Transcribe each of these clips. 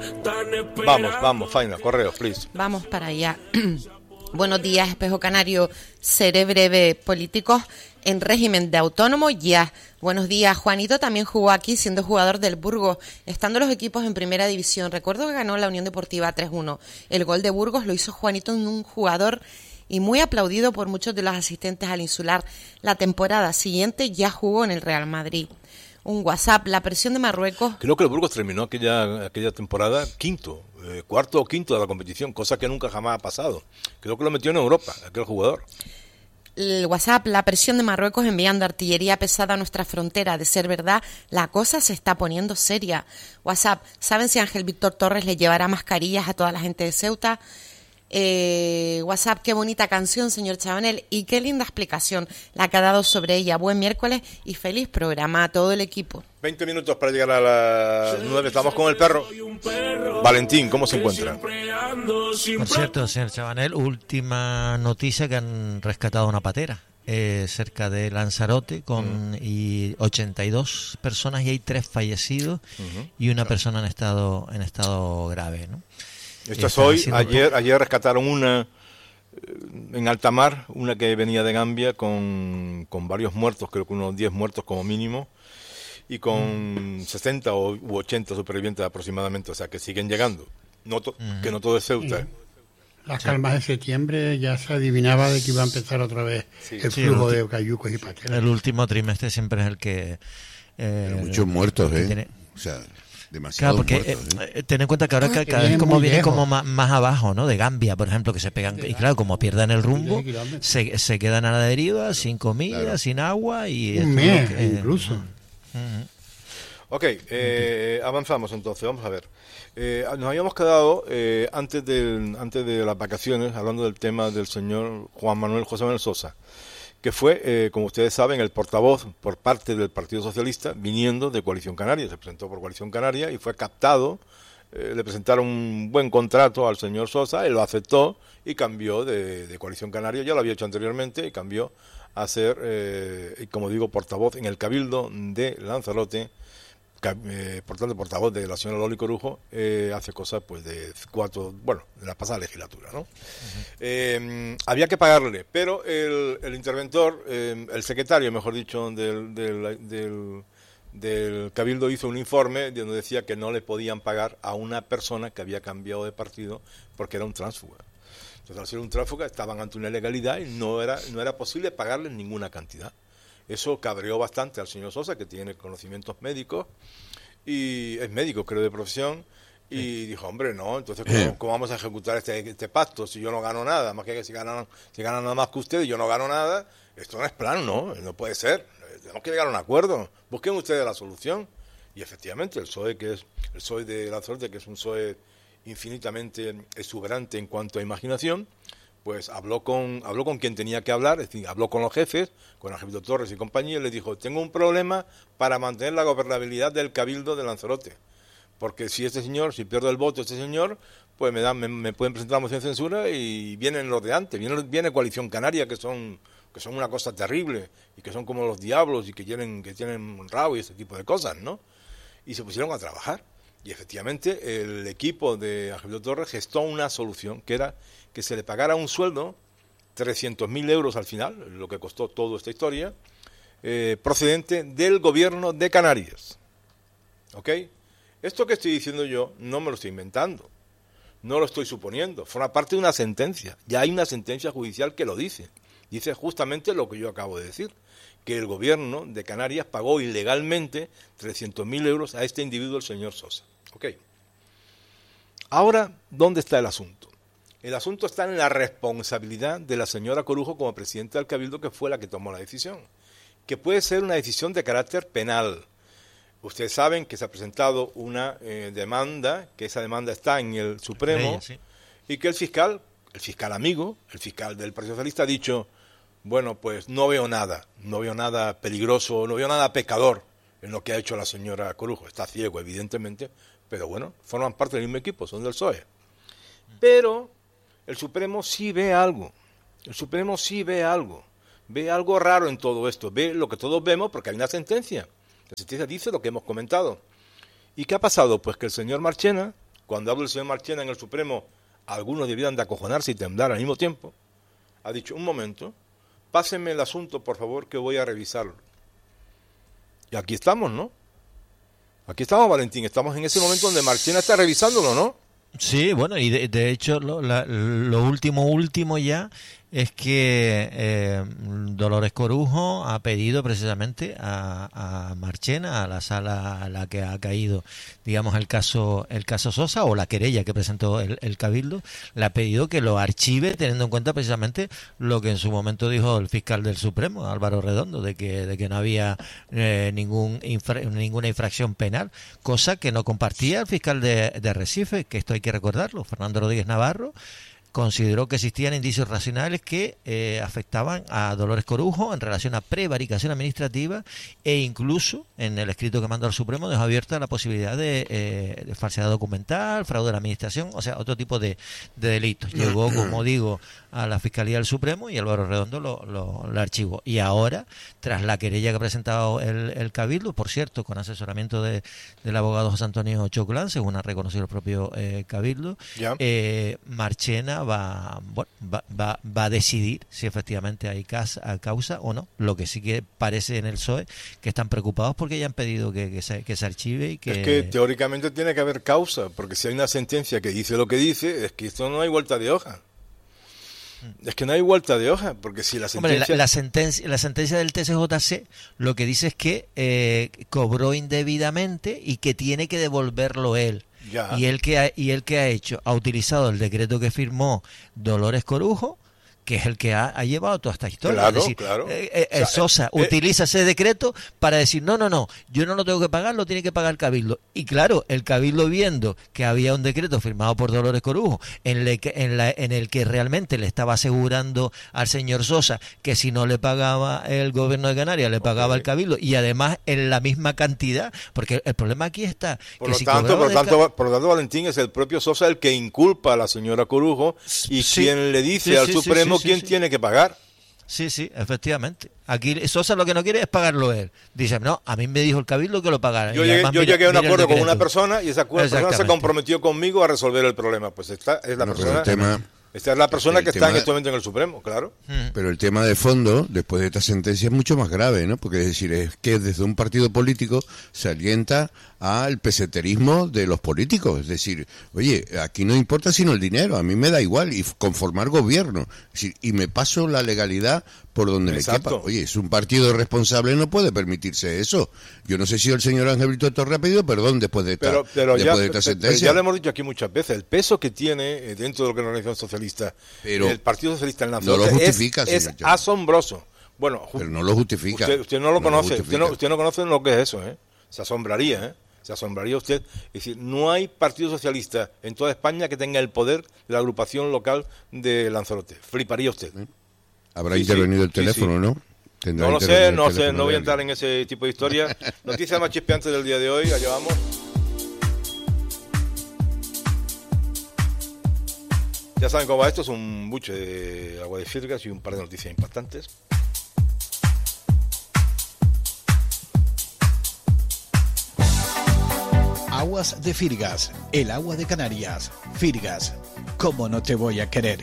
Vamos, Faina, correo, please. Vamos para allá. Buenos días, Espejo Canario. Seré breve. Políticos en régimen de autónomo ya. Buenos días. Juanito también jugó aquí siendo jugador del Burgos, estando los equipos en primera división. Recuerdo que ganó la Unión Deportiva 3-1. El gol de Burgos lo hizo Juanito, en un jugador y muy aplaudido por muchos de los asistentes al Insular. La temporada siguiente ya jugó en el Real Madrid. Un WhatsApp, la presión de Marruecos. Creo que el Burgos terminó aquella temporada cuarto o quinto de la competición, cosa que nunca jamás ha pasado. Creo que lo metió en Europa, aquel jugador. El WhatsApp, la presión de Marruecos enviando artillería pesada a nuestra frontera. De ser verdad, la cosa se está poniendo seria. WhatsApp, ¿saben si Ángel Víctor Torres le llevará mascarillas a toda la gente de Ceuta? WhatsApp, qué bonita canción, señor Chabanel, y qué linda explicación la que ha dado sobre ella. Buen miércoles y feliz programa a todo el equipo. 20 minutos para llegar a las 9, estamos con el perro. Valentín, ¿cómo se encuentra? Por cierto, señor Chabanel, última noticia, que han rescatado una patera cerca de Lanzarote y 82 personas, y hay 3 fallecidos y una persona en estado grave, ¿no? Esto es hoy. Ayer rescataron una en alta mar, una que venía de Gambia con varios muertos, creo que unos 10 muertos como mínimo, y con 60 u 80 supervivientes aproximadamente, o sea que siguen llegando, que no todo es Ceuta. Las calmas de septiembre ya se adivinaba de que iba a empezar otra vez el flujo de cayucos y pateras. El último trimestre siempre es el que... muchos muertos, o sea... Demasiado, claro, porque ten en cuenta que ahora cada vez como viene como más abajo, ¿no? De Gambia, por ejemplo, que se pegan, y claro, como pierden el rumbo, se quedan a la deriva, sin comida, sin agua, y un mes incluso. Ok, avanzamos entonces, vamos a ver. Nos habíamos quedado antes de las vacaciones hablando del tema del señor José Manuel Sosa, que fue, como ustedes saben, el portavoz por parte del Partido Socialista, viniendo de Coalición Canaria. Se presentó por Coalición Canaria y fue captado. Le presentaron un buen contrato al señor Sosa, él lo aceptó y cambió de Coalición Canaria. Ya lo había hecho anteriormente y cambió a ser, como digo, portavoz en el Cabildo de Lanzarote. Por tanto, portavoz de la señora Loli Corujo, hace cosas pues de la pasada legislatura, ¿no? Había que pagarle, pero el interventor, el secretario, mejor dicho, del Cabildo hizo un informe donde decía que no le podían pagar a una persona que había cambiado de partido porque era un tránsfuga. Entonces, al ser un tránsfuga, estaban ante una ilegalidad y no era posible pagarles ninguna cantidad. Eso cabreó bastante al señor Sosa, que tiene conocimientos médicos, y es médico, creo, de profesión, y dijo, hombre, no, entonces, ¿cómo vamos a ejecutar este pacto si yo no gano nada? Más que si ganan nada más que ustedes y yo no gano nada, esto no es plan, no puede ser, tenemos que llegar a un acuerdo, busquen ustedes la solución. Y efectivamente, el PSOE de Lanzarote, que es un PSOE infinitamente exuberante en cuanto a imaginación, pues habló con quien tenía que hablar, es decir, habló con los jefes, con Ángel Víctor Torres y compañía, y les dijo, tengo un problema para mantener la gobernabilidad del Cabildo de Lanzarote, porque si pierdo el voto este señor, pues me pueden presentar la moción de censura y vienen los de antes, viene Coalición Canaria, que son una cosa terrible, y que son como los diablos, y que tienen rabo y ese tipo de cosas, ¿no? Y se pusieron a trabajar, y efectivamente el equipo de Ángel Víctor Torres gestó una solución, que era que se le pagara un sueldo, 300.000 euros al final, lo que costó toda esta historia, procedente del gobierno de Canarias. ¿Ok? Esto que estoy diciendo yo no me lo estoy inventando, no lo estoy suponiendo, forma parte de una sentencia, ya hay una sentencia judicial que lo dice justamente lo que yo acabo de decir, que el gobierno de Canarias pagó ilegalmente 300.000 euros a este individuo, el señor Sosa. ¿Ok? Ahora, ¿dónde está el asunto? El asunto está en la responsabilidad de la señora Corujo como presidenta del Cabildo, que fue la que tomó la decisión, que puede ser una decisión de carácter penal. Ustedes saben que se ha presentado una demanda, que esa demanda está en el Supremo, y que el fiscal amigo, el fiscal del Partido Socialista ha dicho, bueno, pues no veo nada peligroso, no veo nada pecador en lo que ha hecho la señora Corujo. Está ciego, evidentemente, pero bueno, forman parte del mismo equipo, son del PSOE. Pero el Supremo sí ve algo, ve algo raro en todo esto, ve lo que todos vemos porque hay una sentencia. La sentencia dice lo que hemos comentado. ¿Y qué ha pasado? Pues que el señor Marchena, cuando hablo del señor Marchena en el Supremo, algunos debieran de acojonarse y temblar al mismo tiempo, ha dicho, un momento, pásenme el asunto, por favor, que voy a revisarlo. Y aquí estamos, ¿no? Aquí estamos, Valentín, estamos en ese momento donde Marchena está revisándolo, ¿no? Sí, bueno, y de hecho lo último ya es que Dolores Corujo ha pedido precisamente a Marchena, a la sala a la que ha caído, digamos, el caso Sosa, o la querella que presentó el Cabildo, le ha pedido que lo archive, teniendo en cuenta precisamente lo que en su momento dijo el fiscal del Supremo, Álvaro Redondo, de que no había ninguna infracción penal, cosa que no compartía el fiscal de Recife, que esto hay que recordarlo, Fernando Rodríguez Navarro. Consideró que existían indicios racionales que afectaban a Dolores Corujo en relación a prevaricación administrativa, e incluso en el escrito que mandó al Supremo dejó abierta la posibilidad de falsedad documental, fraude de la administración, o sea, otro tipo de delitos. Llegó, como digo, a la Fiscalía del Supremo y Álvaro Redondo lo archivó. Y ahora, tras la querella que ha presentado el Cabildo, por cierto, con asesoramiento del abogado José Antonio Choclán, según ha reconocido el propio Cabildo, Marchena va a decidir si efectivamente hay causa o no. Lo que sí que parece en el PSOE que están preocupados porque ya han pedido que se archive y que... Es que teóricamente tiene que haber causa, porque si hay una sentencia que dice lo que dice, es que esto no hay vuelta de hoja. Es que no hay vuelta de hoja, porque si la sentencia... Hombre, la sentencia del TSJC lo que dice es que cobró indebidamente y que tiene que devolverlo él. Ya. Y él que ha hecho, ha utilizado el decreto que firmó Dolores Corujo, que es el que ha llevado toda esta historia. Claro, es decir, claro. Sosa utiliza ese decreto para decir, no, yo no lo tengo que pagar, lo tiene que pagar el Cabildo. Y claro, el Cabildo, viendo que había un decreto firmado por Dolores Corujo, en el que realmente le estaba asegurando al señor Sosa que si no le pagaba el gobierno de Canarias, le pagaba el Cabildo, y además en la misma cantidad, porque el problema aquí está... Por lo tanto, Valentín, es el propio Sosa el que inculpa a la señora Corujo y quien le dice al Supremo quién tiene que pagar. Sí, efectivamente. Aquí Sosa lo que no quiere es pagarlo él. Dice, no, a mí me dijo el Cabildo que lo pagara. Yo llegué a un acuerdo con una persona y esa persona se comprometió conmigo a resolver el problema. Pues esta es la persona... Esta es la persona que está en este momento en el Supremo, claro. Pero el tema de fondo, después de esta sentencia, es mucho más grave, ¿no? Porque es decir, es que desde un partido político se alienta al peseterismo de los políticos. Es decir, oye, aquí no importa sino el dinero, a mí me da igual, y conformar gobierno. Es decir, y me paso la legalidad por donde me quepa. Oye, es un partido responsable, no puede permitirse eso. Yo no sé si el señor Ángel Brito Torres ha pedido perdón después de esta sentencia. Pero ya lo hemos dicho aquí muchas veces, el peso que tiene dentro de lo que es la organización socialista, pero el Partido Socialista en la no lo justifica, es asombroso. Bueno, pero no lo justifica. Usted no lo conoce, usted no conoce lo que es eso, ¿eh? Se asombraría, Se asombraría usted. Es decir, no hay Partido Socialista en toda España que tenga el poder de la agrupación local de Lanzarote. Fliparía usted. Habrá intervenido el teléfono, ¿no? No lo sé, no voy a entrar en ese tipo de historia. Noticias más chispeantes del día de hoy, allá vamos. Ya saben cómo va esto, es un buche de agua de Firgas y un par de noticias impactantes. Aguas de Firgas, el agua de Canarias. Firgas, ¿cómo no te voy a querer?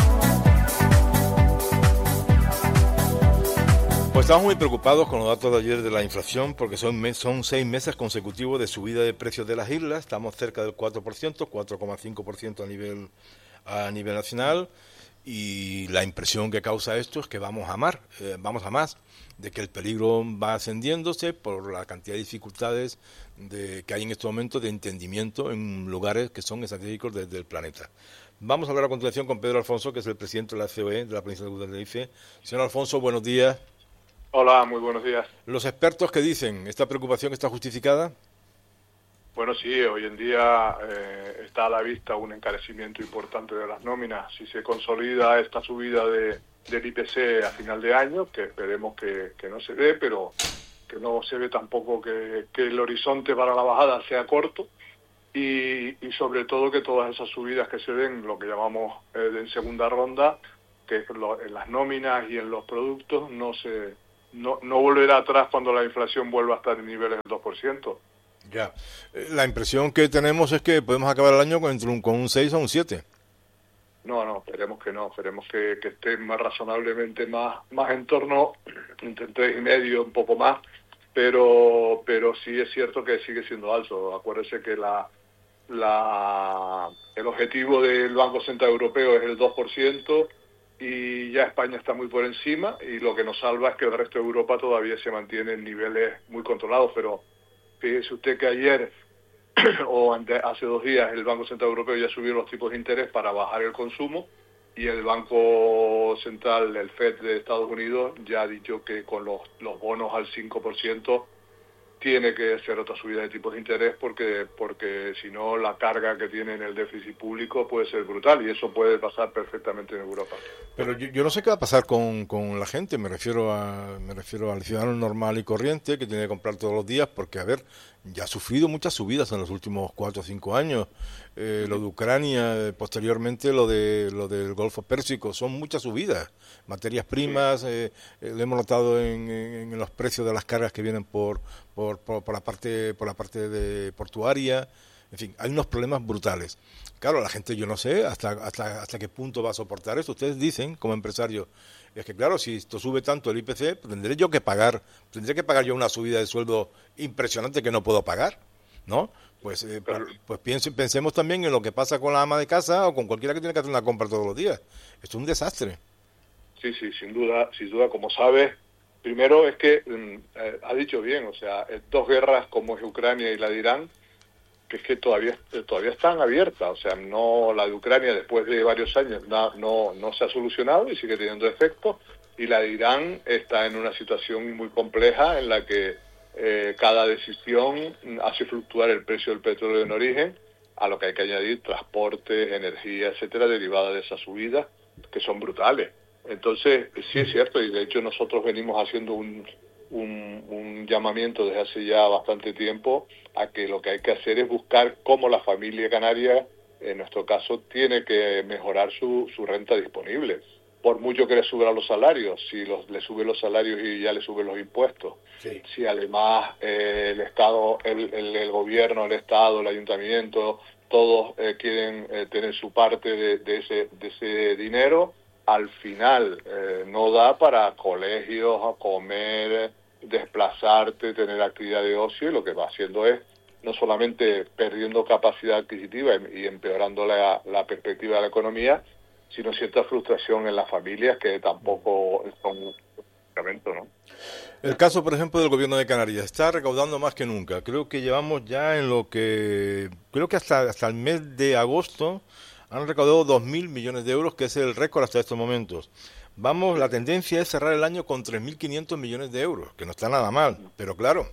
Pues estamos muy preocupados con los datos de ayer de la inflación, porque son 6 meses consecutivos de subida de precios de las islas. Estamos cerca del 4%, 4,5% a nivel nacional, y la impresión que causa esto es que vamos a más, de que el peligro va ascendiéndose por la cantidad de dificultades que hay en este momento de entendimiento en lugares que son estratégicos del planeta. Vamos a hablar a continuación con Pedro Alfonso, que es el presidente de la COE, de la provincia de Tenerife. Señor Alfonso, buenos días. Hola, muy buenos días. ¿Los expertos qué dicen? ¿Esta preocupación está justificada? Bueno, sí, hoy en día está a la vista un encarecimiento importante de las nóminas. Si se consolida esta subida del IPC a final de año, que esperemos que no se dé, pero que no se ve tampoco que el horizonte para la bajada sea corto, y sobre todo que todas esas subidas que se den, lo que llamamos en segunda ronda, que en las nóminas y en los productos, no volverá atrás cuando la inflación vuelva a estar en niveles del 2%. Ya. La impresión que tenemos es que podemos acabar el año con un 6 o un 7. No, esperemos que no, esperemos que esté más razonablemente más en torno entre 3,5, un poco más, pero sí es cierto que sigue siendo alto. Acuérdese que el objetivo del Banco Central Europeo es el 2%, y ya España está muy por encima, y lo que nos salva es que el resto de Europa todavía se mantiene en niveles muy controlados. Pero fíjese usted que ayer hace 2 días el Banco Central Europeo ya subió los tipos de interés para bajar el consumo, y el Banco Central, el FED de Estados Unidos, ya ha dicho que con los bonos al 5% tiene que hacer otra subida de tipos de interés, porque si no la carga que tiene en el déficit público puede ser brutal, y eso puede pasar perfectamente en Europa. Pero yo no sé qué va a pasar con la gente, me refiero al ciudadano normal y corriente que tiene que comprar todos los días, porque, a ver, ya ha sufrido muchas subidas en los últimos 4 o 5 años. Lo de Ucrania, posteriormente lo del Golfo Pérsico, son muchas subidas. Materias primas, lo hemos notado en los precios de las cargas que vienen por la parte de portuaria. En fin, hay unos problemas brutales. Claro, la gente, yo no sé hasta qué punto va a soportar esto. Ustedes dicen, como empresarios, es que claro, si esto sube tanto el IPC, pues tendré que pagar yo una subida de sueldo impresionante que no puedo pagar, ¿no? Pues pensemos también en lo que pasa con la ama de casa o con cualquiera que tiene que hacer una compra todos los días. Esto es un desastre. Sí, sin duda, como sabes, primero es que ha dicho bien, o sea, 2 guerras como es Ucrania y la de Irán, que es que todavía están abiertas. O sea, no, la de Ucrania después de varios años no se ha solucionado y sigue teniendo efectos, y la de Irán está en una situación muy compleja en la que cada decisión hace fluctuar el precio del petróleo en origen, a lo que hay que añadir transporte, energía, etcétera, derivada de esas subidas, que son brutales. Entonces, sí es cierto, y de hecho nosotros venimos haciendo un llamamiento desde hace ya bastante tiempo a que lo que hay que hacer es buscar cómo la familia canaria, en nuestro caso, tiene que mejorar su renta disponible. Por mucho que le suban los salarios, si le suben los salarios y ya le suben los impuestos, sí. Si además el Estado, el gobierno, el Estado, el ayuntamiento, todos quieren tener su parte de ese dinero, al final no da para colegios, comer, desplazarte, tener actividad de ocio, y lo que va haciendo es no solamente perdiendo capacidad adquisitiva y empeorando la perspectiva de la economía, sino cierta frustración en las familias, que tampoco son un medicamento, ¿no? El caso, por ejemplo, del gobierno de Canarias está recaudando más que nunca. Creo que llevamos ya creo que hasta el mes de agosto han recaudado 2.000 millones de euros, que es el récord hasta estos momentos. La tendencia es cerrar el año con 3.500 millones de euros, que no está nada mal, pero claro,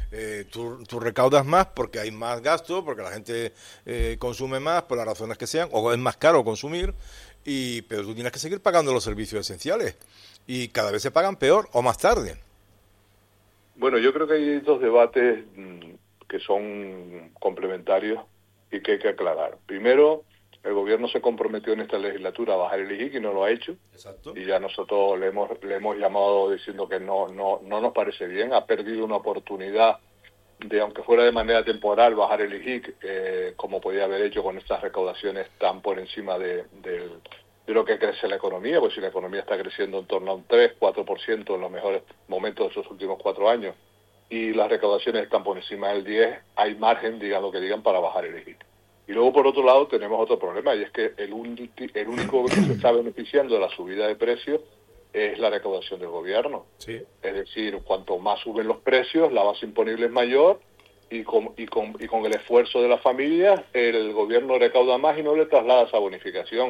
tú recaudas más porque hay más gasto, porque la gente consume más por las razones que sean, o es más caro consumir, pero tú tienes que seguir pagando los servicios esenciales, y cada vez se pagan peor o más tarde. Bueno, yo creo que hay 2 debates que son complementarios y que hay que aclarar. Primero, el gobierno se comprometió en esta legislatura a bajar el IGIC y no lo ha hecho. Exacto. Y ya nosotros le hemos llamado diciendo que no nos parece bien. Ha perdido una oportunidad de, aunque fuera de manera temporal, bajar el IGIC, como podía haber hecho con estas recaudaciones tan por encima de lo que crece la economía, pues si la economía está creciendo en torno a un 3-4% en los mejores momentos de esos últimos 4 años, y las recaudaciones están por encima del 10%, hay margen, digan lo que digan, para bajar el IGIC. Y luego, por otro lado, tenemos otro problema, y es que el único que se está beneficiando de la subida de precios es la recaudación del gobierno. Sí. Es decir, cuanto más suben los precios, la base imponible es mayor, y con el esfuerzo de las familias, el gobierno recauda más y no le traslada esa bonificación.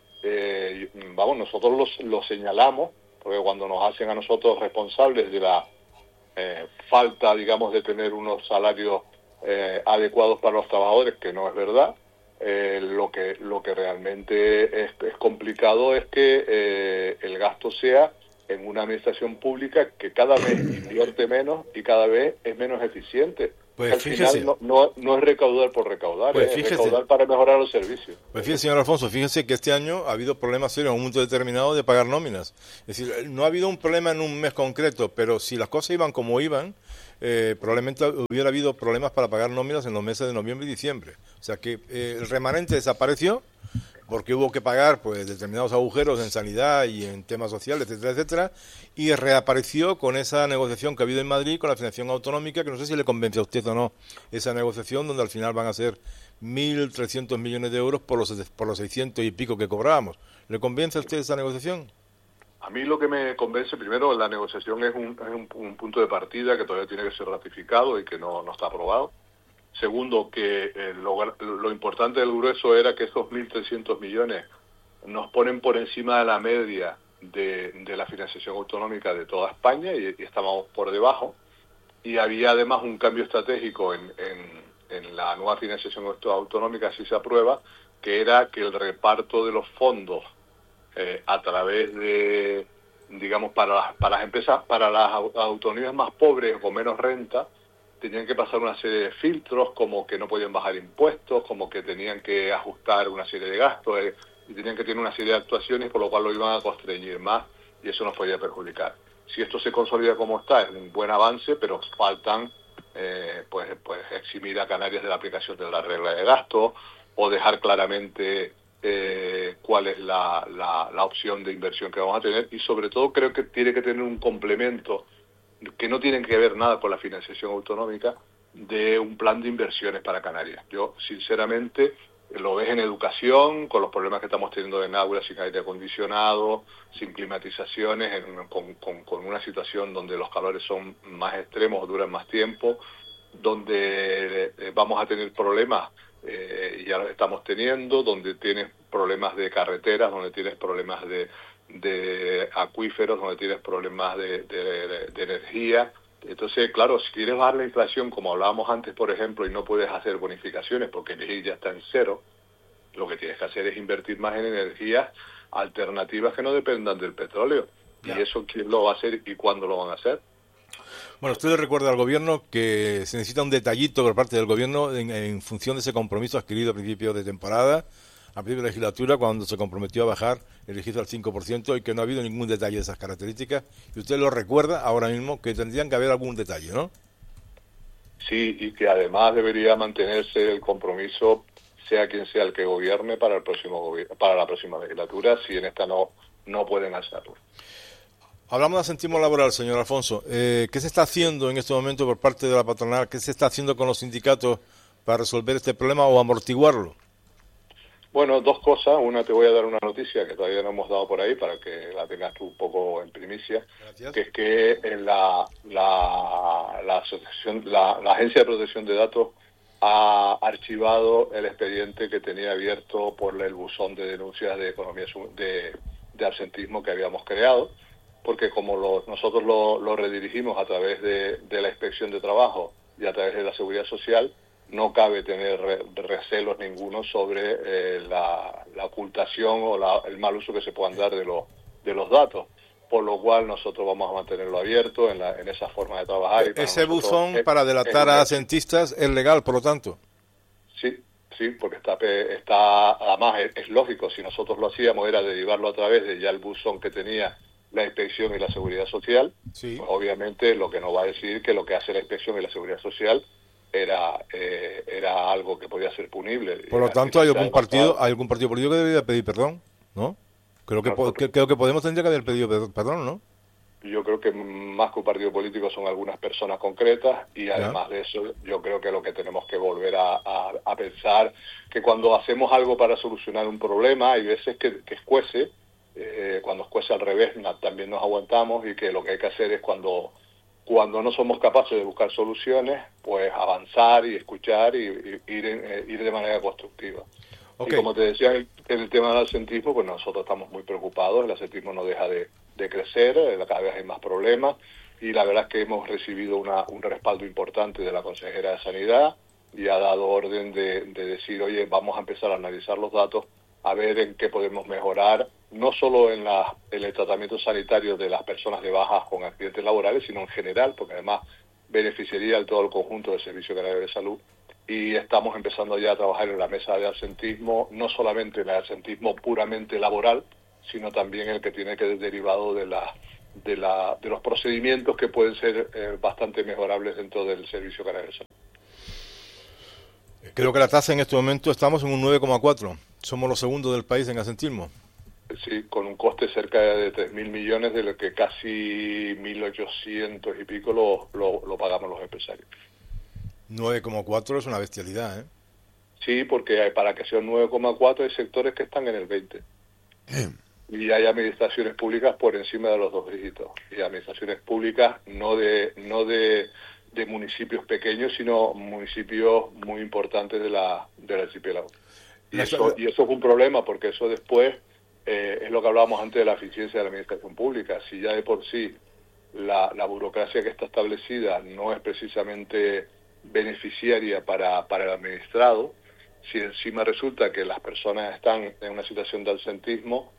Nosotros lo señalamos, porque cuando nos hacen a nosotros responsables de la falta, digamos, de tener unos salarios adecuados para los trabajadores, que no es verdad, lo que realmente es complicado es que el gasto sea en una administración pública que cada vez invierte menos y cada vez es menos eficiente. Pues Al fíjese. final no es recaudar por recaudar, Pues es fíjese. recaudar para mejorar los servicios. Pues fíjese, señor Alfonso, fíjese que este año ha habido problemas serios en un momento determinado de pagar nóminas. Es decir, no ha habido un problema en un mes concreto, pero si las cosas iban como iban, probablemente hubiera habido problemas para pagar nóminas en los meses de noviembre y diciembre. O sea que el remanente desapareció porque hubo que pagar pues determinados agujeros en sanidad y en temas sociales, etcétera, etcétera, y reapareció con esa negociación que ha habido en Madrid con la financiación autonómica, que no sé si le convence a usted o no, esa negociación donde al final van a ser 1.300 millones de euros por los 600 y pico que cobrábamos. ¿Le convence a usted esa negociación? A mí lo que me convence, primero, la negociación es un punto de partida que todavía tiene que ser ratificado y que no está aprobado. Segundo, que lo importante del grueso era que esos 1.300 millones nos ponen por encima de la media de la financiación autonómica de toda España y estábamos por debajo. Y había además un cambio estratégico en la nueva financiación autonómica, si se aprueba, que era que el reparto de los fondos a través de, digamos, para las empresas, para las autonomías más pobres o con menos renta, tenían que pasar una serie de filtros, como que no podían bajar impuestos, como que tenían que ajustar una serie de gastos y tenían que tener una serie de actuaciones, por lo cual lo iban a constreñir más y eso nos podía perjudicar. Si esto se consolida como está, es un buen avance, pero faltan pues eximir a Canarias de la aplicación de la regla de gasto o dejar claramente cuál es la opción de inversión que vamos a tener y sobre todo creo que tiene que tener un complemento que no tienen que ver nada con la financiación autonómica de un plan de inversiones para Canarias. Yo, sinceramente, lo ves en educación, con los problemas que estamos teniendo en aulas sin aire acondicionado, sin climatizaciones, con una situación donde los calores son más extremos, duran más tiempo, donde vamos a tener problemas, y ya los estamos teniendo, donde tienes problemas de carreteras, donde tienes problemas de acuíferos, donde tienes problemas de energía. Entonces, claro, si quieres bajar la inflación, como hablábamos antes, por ejemplo, y no puedes hacer bonificaciones porque el IGI ya está en cero, lo que tienes que hacer es invertir más en energías alternativas que no dependan del petróleo. Ya. ¿Y eso quién lo va a hacer y cuándo lo van a hacer? Bueno, usted le recuerda al gobierno que se necesita un detallito por parte del gobierno en función de ese compromiso adquirido a principio de temporada, a principio de legislatura, cuando se comprometió a bajar el registro al 5% y que no ha habido ningún detalle de esas características. Y usted lo recuerda ahora mismo que tendrían que haber algún detalle, ¿no? Sí, y que además debería mantenerse el compromiso, sea quien sea el que gobierne para la próxima legislatura, si en esta no pueden hacerlo. Hablamos de asentismo laboral, señor Alfonso. ¿Qué se está haciendo en este momento por parte de la patronal? ¿Qué se está haciendo con los sindicatos para resolver este problema o amortiguarlo? Bueno, dos cosas. Una, te voy a dar una noticia que todavía no hemos dado por ahí para que la tengas tú un poco en primicia. Gracias. Que es que en la Agencia de Protección de Datos ha archivado el expediente que tenía abierto por el buzón de denuncias de economía de absentismo que habíamos creado, porque como nosotros lo redirigimos a través de la Inspección de Trabajo y a través de la Seguridad Social, no cabe tener recelos ninguno sobre la ocultación o el mal uso que se puedan dar de los datos, por lo cual nosotros vamos a mantenerlo abierto en esa forma de trabajar. Y ese buzón para delatar a asentistas es legal, por lo tanto. Sí, porque está además es lógico, si nosotros lo hacíamos era derivarlo a través de ya el buzón que tenía la Inspección y la Seguridad Social, sí. Pues obviamente lo que nos va a decir que lo que hace la Inspección y la Seguridad Social era algo que podía ser punible. Por lo tanto, ¿hay algún partido político que debería pedir perdón? ¿No? Creo que Podemos tendría que haber pedido perdón, ¿no? Yo creo que más que un partido político son algunas personas concretas y además de eso yo creo que lo que tenemos que volver a pensar que cuando hacemos algo para solucionar un problema hay veces que escuece, cuando escuece al revés también nos aguantamos y que lo que hay que hacer es cuando no somos capaces de buscar soluciones, pues avanzar y escuchar y ir de manera constructiva. Okay. Y como te decía, en el tema del absentismo, pues nosotros estamos muy preocupados, el absentismo no deja de crecer, cada vez hay más problemas y la verdad es que hemos recibido un respaldo importante de la consejera de Sanidad y ha dado orden de decir, oye, vamos a empezar a analizar los datos, a ver en qué podemos mejorar, no solo en el tratamiento sanitario de las personas de bajas con accidentes laborales, sino en general, porque además beneficiaría a todo el conjunto del Servicio Canario de Salud. Y estamos empezando ya a trabajar en la mesa de absentismo, no solamente el absentismo puramente laboral, sino también el que tiene que ser derivado de los procedimientos que pueden ser bastante mejorables dentro del Servicio Canario de Salud. Creo que la tasa en este momento estamos en un 9,4. Somos los segundos del país en absentismo. Sí, con un coste cerca de 3.000 millones, de lo que casi 1.800 y pico lo pagamos los empresarios. 9,4 es una bestialidad, ¿eh? Sí, porque para que sea un 9,4 hay sectores que están en el 20. Y hay administraciones públicas por encima de los 2 dígitos. Y administraciones públicas no de municipios pequeños, sino municipios muy importantes del archipiélago. Y eso es un problema, porque eso después es lo que hablábamos antes de la eficiencia de la administración pública. Si ya de por sí la burocracia que está establecida no es precisamente beneficiaria para el administrado, si encima resulta que las personas están en una situación de absentismo,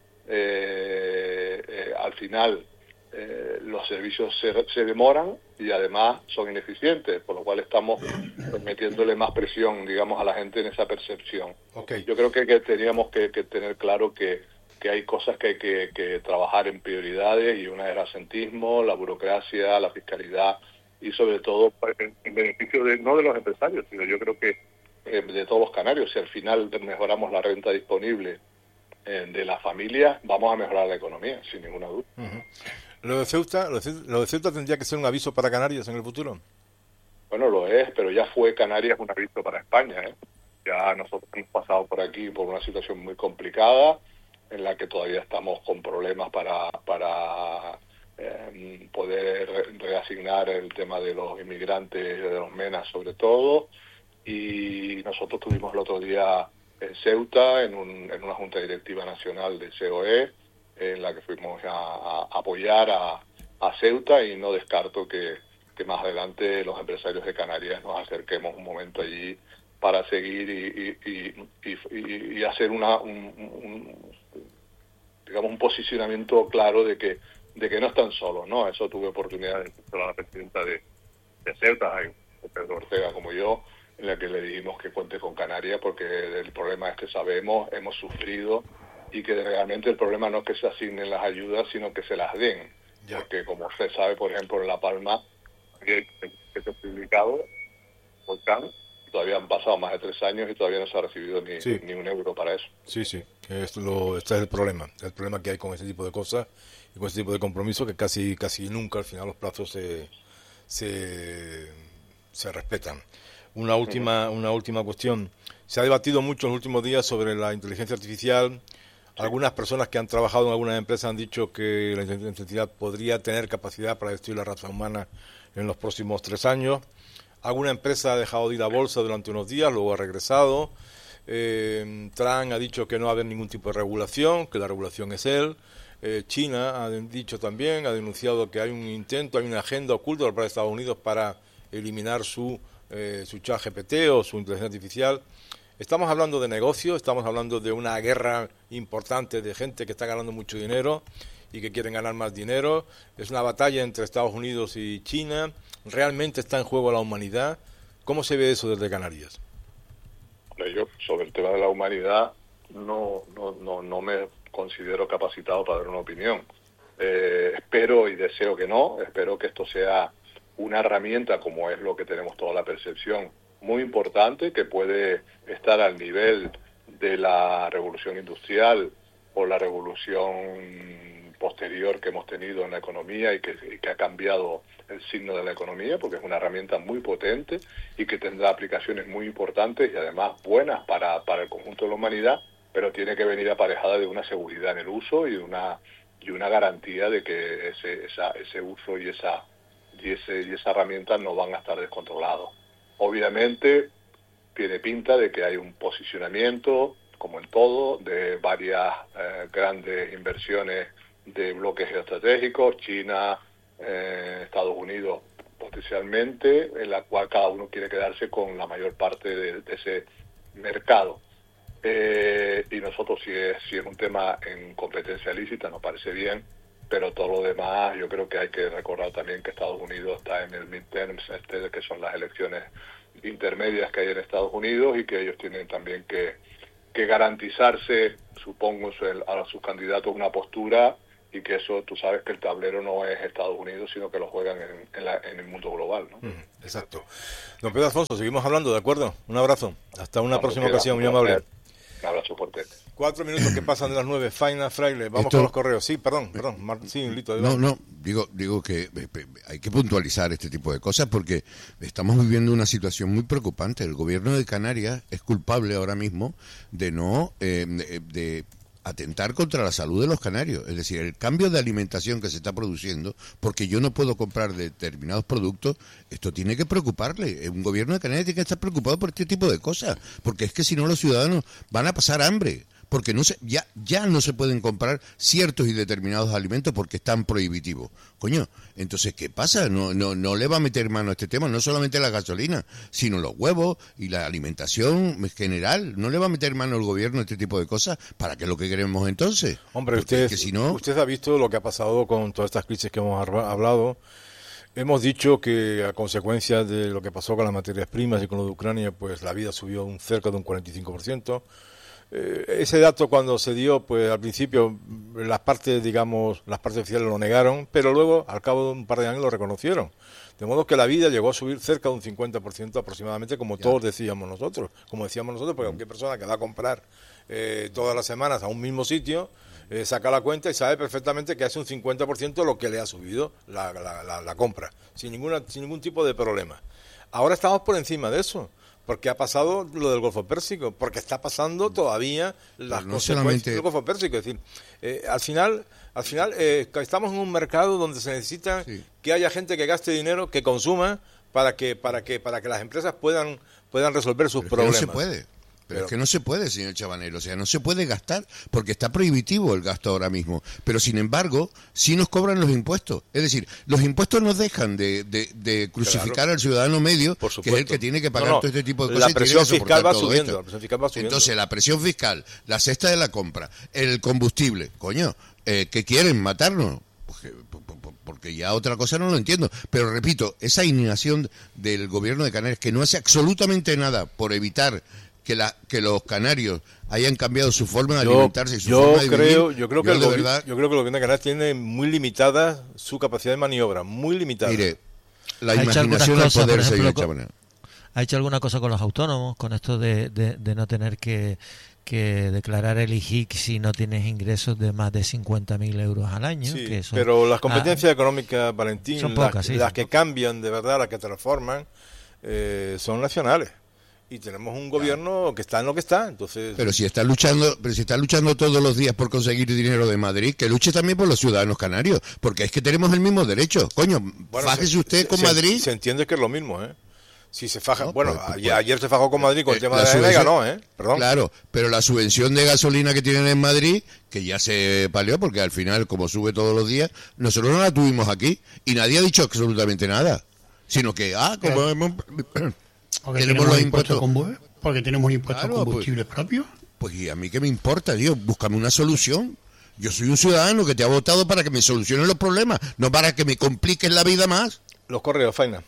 al final los servicios se demoran y además son ineficientes, por lo cual estamos metiéndole más presión, digamos, a la gente en esa percepción. Okay. Yo creo que teníamos que tener claro que hay cosas que hay que trabajar en prioridades, y una es el absentismo, la burocracia, la fiscalidad, y sobre todo en beneficio no de los empresarios, sino yo creo que de todos los canarios. Si al final mejoramos la renta disponible de las familias, vamos a mejorar la economía, sin ninguna duda. Uh-huh. ¿Lo de Ceuta tendría que ser un aviso para Canarias en el futuro? Bueno, lo es, pero ya fue Canarias un aviso para España, ¿eh? Ya nosotros hemos pasado por aquí por una situación muy complicada, en la que todavía estamos con problemas para poder reasignar el tema de los inmigrantes, de los MENA sobre todo, y nosotros tuvimos el otro día en Ceuta, en una junta directiva nacional de COE, en la que fuimos a apoyar a Ceuta, y no descarto que más adelante los empresarios de Canarias nos acerquemos un momento allí para seguir y hacer digamos un posicionamiento claro de que no están solos, ¿no? Eso tuve oportunidad de decirlo a la presidenta de Ceuta, Pedro Ortega, como yo, en la que le dijimos que cuente con Canarias, porque el problema es que sabemos, hemos sufrido, y que realmente el problema no es que se asignen las ayudas, sino que se las den. Ya. Porque como usted sabe, por ejemplo, en La Palma, que se ha publicado, volcán, todavía han pasado más de 3 años y todavía no se ha recibido ni un euro para eso. Sí, este es el problema que hay con ese tipo de cosas y con ese tipo de compromisos, que casi nunca al final los plazos se respetan. Una última cuestión. Se ha debatido mucho en los últimos días sobre la inteligencia artificial. Algunas personas que han trabajado en algunas empresas han dicho que la inteligencia artificial podría tener capacidad para destruir la raza humana en los próximos 3 años. Alguna empresa ha dejado de ir a bolsa durante unos días, luego ha regresado. Trump ha dicho que no va a haber ningún tipo de regulación, que la regulación es él. China ha dicho también, ha denunciado que hay un intento, hay una agenda oculta por parte de Estados Unidos para eliminar su ChatGPT o su inteligencia artificial. Estamos hablando de negocio, estamos hablando de una guerra importante de gente que está ganando mucho dinero y que quieren ganar más dinero. Es una batalla entre Estados Unidos y China. ¿Realmente está en juego la humanidad? ¿Cómo se ve eso desde Canarias? Yo, sobre el tema de la humanidad, no me considero capacitado para dar una opinión. Espero y deseo que no. Espero que esto sea una herramienta, como es lo que tenemos toda la percepción, muy importante, que puede estar al nivel de la revolución industrial o la revolución posterior que hemos tenido en la economía y que ha cambiado el signo de la economía, porque es una herramienta muy potente y que tendrá aplicaciones muy importantes y además buenas para el conjunto de la humanidad, pero tiene que venir aparejada de una seguridad en el uso y una garantía de que ese uso y esa herramienta no van a estar descontrolados. Obviamente tiene pinta de que hay un posicionamiento, como en todo, de varias grandes inversiones de bloques geoestratégicos, China, Estados Unidos potencialmente, en la cual cada uno quiere quedarse con la mayor parte de ese mercado. Y nosotros, si es un tema en competencia lícita, nos parece bien, pero todo lo demás yo creo que hay que recordar también que Estados Unidos está en el midterms, que son las elecciones intermedias que hay en Estados Unidos, y que ellos tienen también que garantizarse, supongo, a sus candidatos una postura, y que eso, tú sabes que el tablero no es Estados Unidos, sino que lo juegan en el mundo global, ¿no? Exacto. Don Pedro Alfonso, seguimos hablando, ¿de acuerdo? Un abrazo. Hasta una próxima ocasión, muy amable. Un abrazo fuerte. 4 minutos que pasan de las 9. Faina Fraile, vamos con los correos. Sí, perdón. Sí, Lito. Digo que hay que puntualizar este tipo de cosas porque estamos viviendo una situación muy preocupante. El gobierno de Canarias es culpable ahora mismo de no de atentar contra la salud de los canarios. Es decir, el cambio de alimentación que se está produciendo, porque yo no puedo comprar determinados productos, esto tiene que preocuparle. Un gobierno de Canarias tiene que estar preocupado por este tipo de cosas, porque es que si no los ciudadanos van a pasar hambre, porque ya no se pueden comprar ciertos y determinados alimentos porque están prohibitivos. Coño, entonces, ¿qué pasa? No le va a meter mano a este tema, no solamente la gasolina, sino los huevos y la alimentación en general. ¿No le va a meter mano el gobierno a este tipo de cosas? ¿Para qué es lo que queremos entonces? Hombre, usted ha visto lo que ha pasado con todas estas crisis que hemos hablado. Hemos dicho que a consecuencia de lo que pasó con las materias primas y con lo de Ucrania, pues la vida subió cerca de un 45%. Ese dato cuando se dio, pues al principio las partes oficiales lo negaron, pero luego al cabo de un par de años lo reconocieron. De modo que la vida llegó a subir cerca de un 50% aproximadamente, como decíamos nosotros, porque cualquier persona que va a comprar todas las semanas a un mismo sitio, saca la cuenta y sabe perfectamente que hace un 50% lo que le ha subido la compra, sin ningún tipo de problema. Ahora estamos por encima de eso, porque ha pasado lo del Golfo Pérsico, porque está pasando todavía las consecuencias del Golfo Pérsico. Es decir, al final estamos en un mercado donde se necesita que haya gente que gaste dinero, que consuma, para que las empresas puedan resolver sus problemas. No se puede. Pero es que no se puede, señor Chabanel, o sea, no se puede gastar porque está prohibitivo el gasto ahora mismo. Pero, sin embargo, sí nos cobran los impuestos. Es decir, los impuestos nos dejan de crucificar al ciudadano medio, que es el que tiene que pagar todo este tipo de cosas. La presión fiscal va subiendo. Entonces, la presión fiscal, la cesta de la compra, el combustible, coño, ¿qué quieren? ¿Matarnos? Porque ya otra cosa no lo entiendo. Pero repito, esa indignación del gobierno de Canarias, que no hace absolutamente nada por evitar que los canarios hayan cambiado su forma de alimentarse y su forma de vivir. Yo creo que el gobierno de Canarias tiene muy limitada su capacidad de maniobra, muy limitada. Mire, la imaginación al poder, señor Chabanel. ¿Ha hecho alguna cosa con los autónomos, con esto de no tener que declarar el IGIC si no tienes ingresos de más de 50.000 euros al año? Sí, que eso, pero las competencias económicas, Valentín, son pocas, las que cambian de verdad, las que transforman, son nacionales. Y tenemos un gobierno que está en lo que está, entonces... Pero si está luchando todos los días por conseguir dinero de Madrid, que luche también por los ciudadanos canarios, porque es que tenemos el mismo derecho. Coño, fájese usted con Madrid. Se entiende que es lo mismo, ¿eh? Si se faja... ayer se fajó con Madrid con el tema de la ENEGA, ¿no? Perdón. Claro, pero la subvención de gasolina que tienen en Madrid, que ya se palió, porque al final, como sube todos los días, nosotros no la tuvimos aquí, y nadie ha dicho absolutamente nada. Sino que, porque tenemos los impuestos porque tenemos un impuesto a combustibles propios. Pues y a mí qué me importa, tío, búscame una solución. Yo soy un ciudadano que te ha votado para que me solucionen los problemas, no para que me compliques la vida más. Los correos, Faina.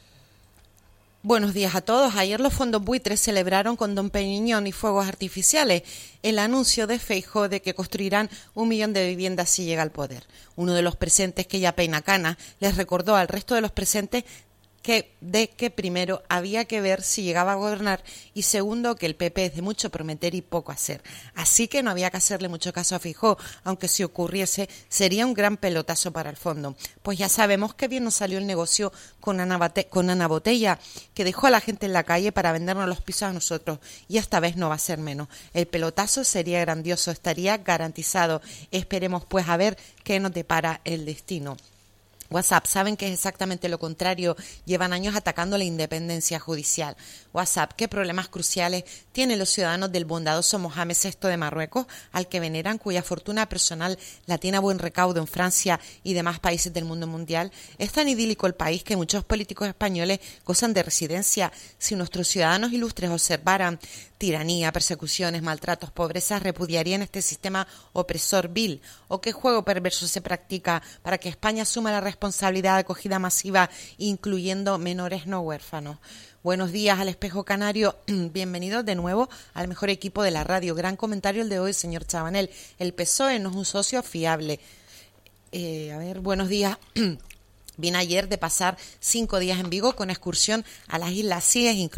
Buenos días a todos. Ayer los fondos buitres celebraron con Don Peñiñón y fuegos artificiales el anuncio de Feijóo de que construirán 1 millón de viviendas si llega al poder. Uno de los presentes, que ya peina canas, les recordó al resto de los presentes que primero había que ver si llegaba a gobernar y segundo que el PP es de mucho prometer y poco hacer. Así que no había que hacerle mucho caso a Feijóo, aunque si ocurriese sería un gran pelotazo para el fondo. Pues ya sabemos que bien nos salió el negocio con Ana Botella, que dejó a la gente en la calle para vendernos los pisos a nosotros, y esta vez no va a ser menos. El pelotazo sería grandioso, estaría garantizado. Esperemos pues a ver qué nos depara el destino. WhatsApp, saben que es exactamente lo contrario, llevan años atacando la independencia judicial. WhatsApp, ¿qué problemas cruciales tienen los ciudadanos del bondadoso Mohamed VI de Marruecos, al que veneran, cuya fortuna personal la tiene a buen recaudo en Francia y demás países del mundo mundial? Es tan idílico el país que muchos políticos españoles gozan de residencia. Si nuestros ciudadanos ilustres observaran tiranía, persecuciones, maltratos, pobreza, repudiarían este sistema opresor vil. ¿O qué juego perverso se practica para que España asuma la responsabilidad de acogida masiva, incluyendo menores no huérfanos? Buenos días al Espejo Canario, bienvenidos de nuevo al mejor equipo de la radio. Gran comentario el de hoy, señor Chabanel. El PSOE no es un socio fiable. Buenos días. Vine ayer de pasar 5 días en Vigo con excursión a las Islas Cíes,